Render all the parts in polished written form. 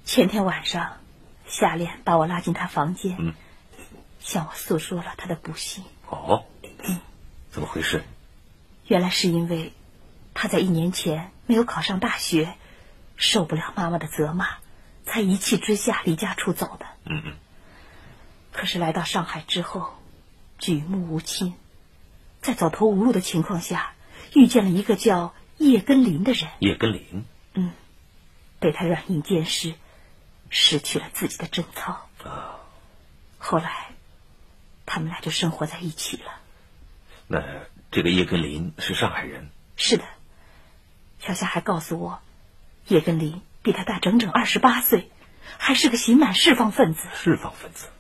前天晚上，夏恋把我拉进他房间，向我诉说了他的不幸。 哦，怎么回事？ 原来是因为他在1年前没有考上大学，受不了妈妈的责骂，才一气之下离家出走的。可是来到上海之后，举目无亲，在走投无路的情况下，遇见了一个叫叶根林的人。 叶根林？ 被他软硬兼施，失去了自己的贞操。后来他们俩就生活在一起了。 那这个叶根林是上海人？ 是的，小夏还告诉我，叶根林比他大整整28岁，还是个刑满释放分子。 释放分子？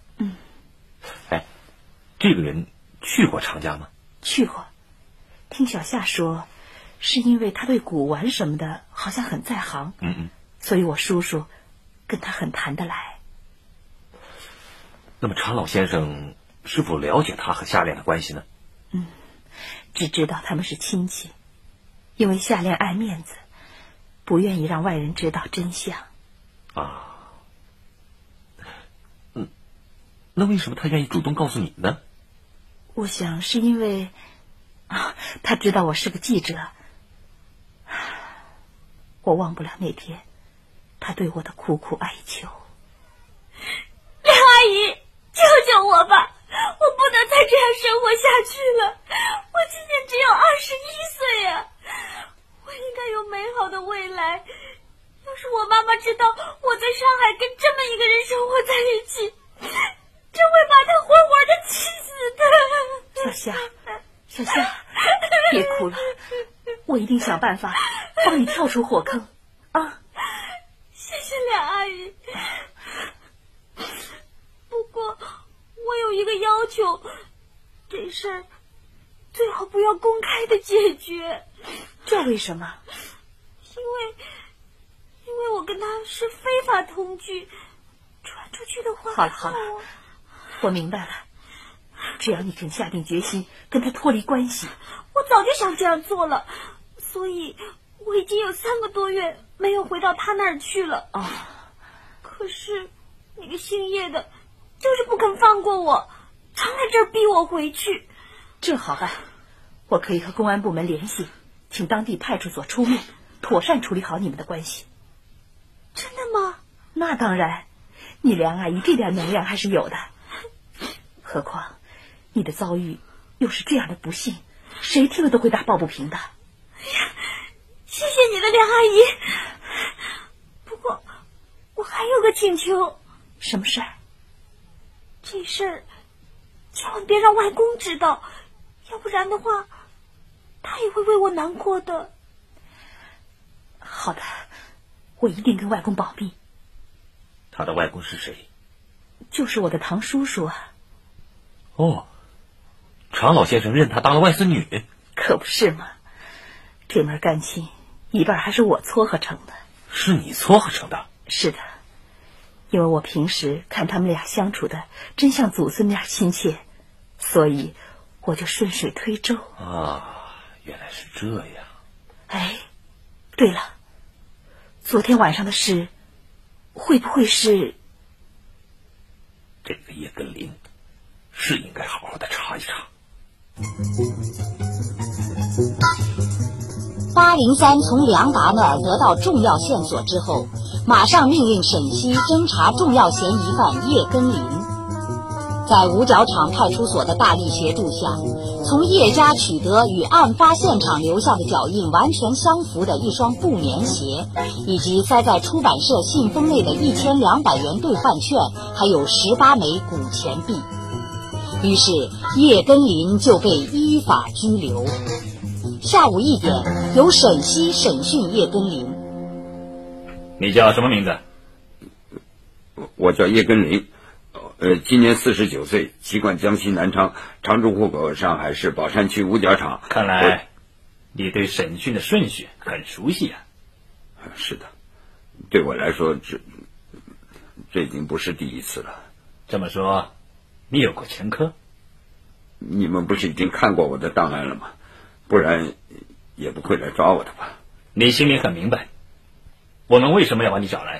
这个人去过常家吗？ 去过，听小夏说，是因为他对古玩什么的好像很在行。所以我叔叔跟他很谈得来。 那么常老先生是否了解他和夏恋的关系呢？ 只知道他们是亲戚，因为夏恋爱面子，不愿意让外人知道真相。 那为什么他愿意主动告诉你呢？ 我想是因为他知道我是个记者。我忘不了那天他对我的苦苦哀求。 梁阿姨，救救我吧，我不能再这样生活下去了。我今年只有21岁呀，我应该有美好的未来。要是我妈妈知道我在上海跟这么一个人生活在一起，真会把她活活的气死的。 小夏，别哭了，我一定想办法帮你跳出火坑啊！ 谢谢梁阿姨。不过我有一个要求，这事儿最好不要公开的解决。 这为什么？ 因为我跟他是非法同居，传出去的话。 好了，我明白了。只要你肯下定决心跟他脱离关系， 我早就想这样做了，所以我已经有3个多月没有回到他那儿去了。可是那个姓叶的就是不肯放过我，常在这儿逼我回去。 正好办，我可以和公安部门联系，请当地派出所出面，妥善处理好你们的关系。 真的吗？ 那当然，你梁阿姨这点能量还是有的。何况你的遭遇又是这样的不幸，谁听了都会打抱不平的。 谢谢你的梁阿姨。不过我还有个请求。 什么事儿？ 这事儿千万别让外公知道，要不然的话他也会为我难过的。 好的，我一定跟外公保密。 他的外公是谁？ 就是我的堂叔叔啊。 常老先生认他当了外孙女？ 可不是嘛，这门感情一半还是我撮合成的。 是你撮合成的？ 是的，因为我平时看他们俩相处的真像祖孙俩亲切，所以我就顺水推舟。 原来是这样。 对了，昨天晚上的事会不会是…… 这个叶根林是应该好好的查一查。 803从梁达那儿得到重要线索之后，马上命令沈西侦查重要嫌疑犯叶根林。在五角场派出所的大力协助下，从叶家取得与案发现场留下的脚印完全相符的一双布棉鞋，以及塞在出版社信封内的1200元兑换券，还有18枚古钱币。于是叶根林就被依法拘留。下午1点，由沈西审讯叶根林。 你叫什么名字？ 我叫叶根林，今年49岁，籍贯江西南昌，常住户口上海市宝山区五角场。 看来你对审讯的顺序很熟悉啊。 是的，对我来说这已经不是第一次了。 这么说你有过前科？ 你们不是已经看过我的档案了吗？不然也不会来抓我的吧。 你心里很明白我们为什么要把你找来。